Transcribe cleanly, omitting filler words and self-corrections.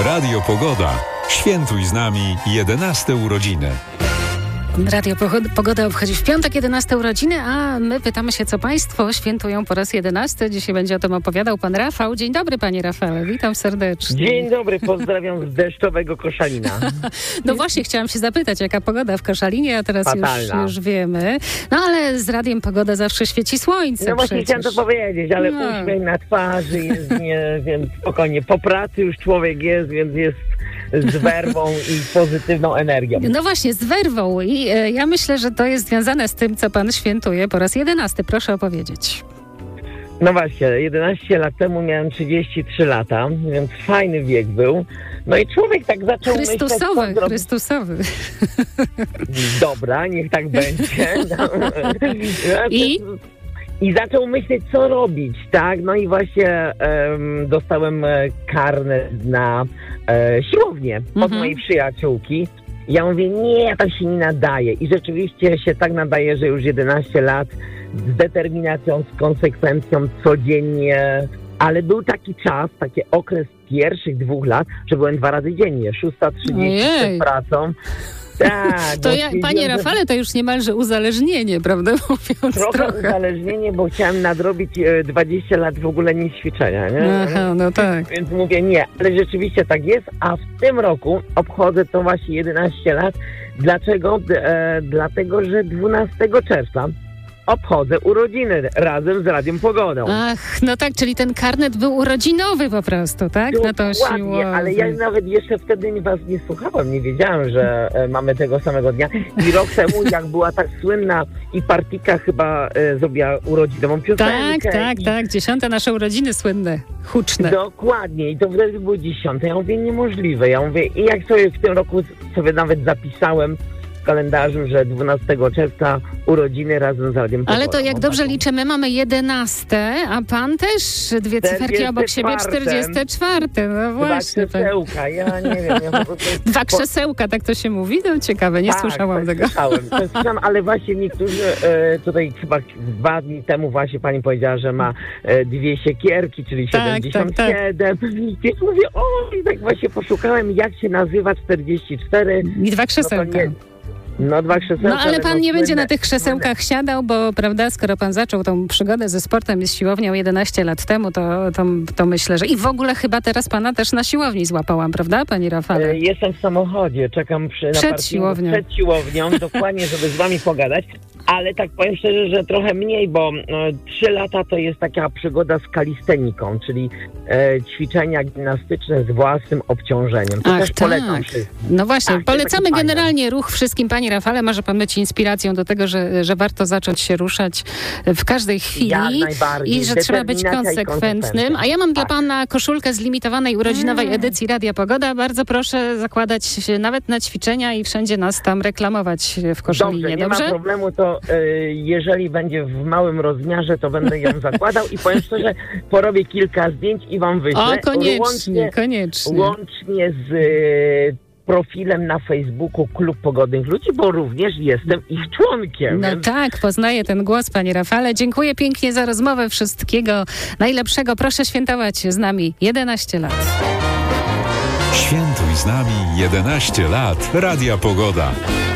Radio Pogoda. Świętuj z nami 11 urodziny. Radio Pogoda obchodzi w piątek 11 urodziny, a my pytamy się, co Państwo świętują po raz 11. Dzisiaj będzie o tym opowiadał pan Rafał. Dzień dobry, panie Rafale, witam serdecznie. Dzień dobry, pozdrawiam z deszczowego Koszalina. No właśnie, chciałam się zapytać, jaka pogoda w Koszalinie, a teraz już wiemy. No ale z Radiem Pogoda zawsze świeci słońce. No właśnie przecież. chciałem to powiedzieć, ale uśmiech na twarzy jest, więc spokojnie. Po pracy już człowiek jest, więc jest z werwą i pozytywną energią. No właśnie, z werwą i ja myślę, że to jest związane z tym, co pan świętuje po raz 11. Proszę opowiedzieć. No właśnie, 11 lat temu miałem 33 lata, więc fajny wiek był. No i człowiek tak zaczął Chrystusowy. Dobra, niech tak będzie. I zaczął myśleć, co robić, tak? No i właśnie dostałem karnet na siłownię od mojej przyjaciółki. Ja mówię, nie, to się nie nadaje. I rzeczywiście się tak nadaje, że już 11 lat z determinacją, z konsekwencją, codziennie. Ale był taki czas, taki okres pierwszych 2 lat, że byłem 2 razy dziennie, 6:30 przed pracą. Tak, panie Rafale, to już niemalże uzależnienie, prawda? Mówiąc trochę uzależnienie, bo chciałem nadrobić 20 lat w ogóle nie ćwiczenia, nie? Aha, no tak. Więc mówię nie, ale rzeczywiście tak jest, a w tym roku obchodzę to właśnie 11 lat. Dlaczego? Dlatego, że 12 czerwca obchodzę urodziny razem z Radiem Pogodą. Ach, no tak, czyli ten karnet był urodzinowy po prostu, tak? Dokładnie, ale ja nawet jeszcze wtedy was nie słuchałem, nie wiedziałem, że mamy tego samego dnia. I rok temu, jak była tak słynna i Partika chyba zrobiła urodzinową piosenkę. Tak, 10. nasze urodziny słynne, huczne. Dokładnie, i to wtedy było 10. Ja mówię, niemożliwe. Ja mówię, i jak sobie w tym roku sobie nawet zapisałem w kalendarzu, że 12 czerwca urodziny razem z Radiem Pogodą. Ale to jak dobrze liczę, my mamy 11, a pan też 2 cyferki obok siebie, 44. No właśnie. 2 krzesełka, ja nie wiem. 2 krzesełka, tak to się mówi? No ciekawe, nie słyszałam tego. Słyszałem, ale właśnie niektórzy tutaj chyba 2 dni temu właśnie pani powiedziała, że ma 2 siekierki, czyli 77. Więc mówię, i tak właśnie poszukałem, jak się nazywa 44. I 2 krzesełka. No 2 krzesełka. No ale pan nie będzie na tych krzesełkach siadał, bo prawda, skoro pan zaczął tą przygodę ze sportem i z siłownią 11 lat temu, to myślę, że i w ogóle chyba teraz pana też na siłowni złapałam, prawda, pani Rafale? Jestem w samochodzie, czekam przed siłownią, dokładnie, żeby z wami pogadać. Ale tak powiem szczerze, że trochę mniej, bo 3 lata to jest taka przygoda z kalisteniką, czyli ćwiczenia gimnastyczne z własnym obciążeniem. To też polecam wszystkim. No właśnie, polecamy generalnie ruch wszystkim, pani Rafale. Może pan być inspiracją do tego, że warto zacząć się ruszać w każdej chwili i że trzeba być konsekwentnym. A ja mam dla pana koszulkę z limitowanej urodzinowej edycji Radia Pogoda. Bardzo proszę zakładać się nawet na ćwiczenia i wszędzie nas tam reklamować w Koszalinie. Dobrze? Nie ma problemu, to jeżeli będzie w małym rozmiarze, to będę ją zakładał i powiem szczerze, porobię kilka zdjęć i wam wyślę. O, koniecznie. Łącznie z profilem na Facebooku Klub Pogodnych Ludzi, bo również jestem ich członkiem. No tak, poznaję ten głos, panie Rafale. Dziękuję pięknie za rozmowę. Wszystkiego najlepszego. Proszę świętować z nami 11 lat. Świętuj z nami 11 lat. Radia Pogoda.